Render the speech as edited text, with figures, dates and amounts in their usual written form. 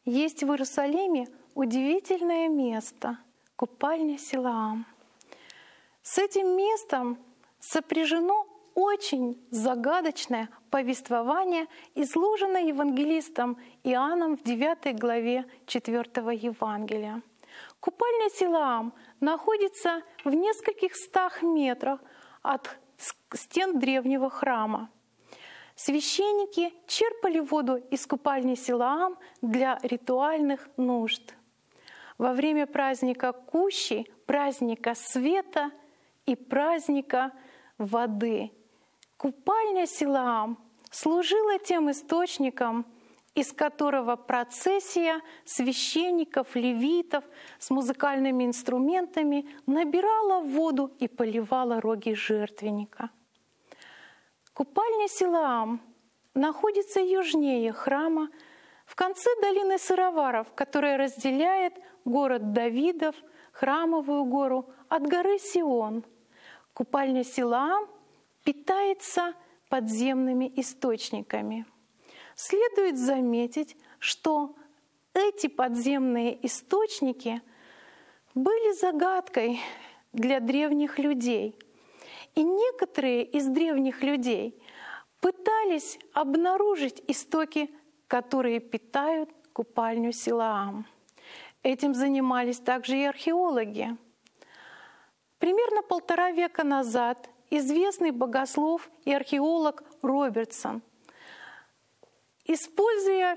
Есть в Иерусалиме удивительное место — купальня Силаам. С этим местом сопряжено очень загадочное повествование, изложенное евангелистом Иоанном в 9 главе 4 Евангелия. Купальня Силаам находится в нескольких стах метрах от стен древнего храма. Священники черпали воду из купальни Силаам для ритуальных нужд. Во время праздника Кущи, праздника света и праздника воды купальня Силаам служила тем источником, из которого процессия священников, левитов с музыкальными инструментами набирала воду и поливала роги жертвенника. Купальня Силаам находится южнее храма, в конце долины сыроваров, которая разделяет город Давидов, Храмовую гору, от горы Сион. Купальня Силаам питается подземными источниками. Следует заметить, что эти подземные источники были загадкой для древних людей. И некоторые из древних людей пытались обнаружить истоки, которые питают купальню Силаам. Этим занимались также и археологи. Примерно 1,5 века назад известный богослов и археолог Робертсон, используя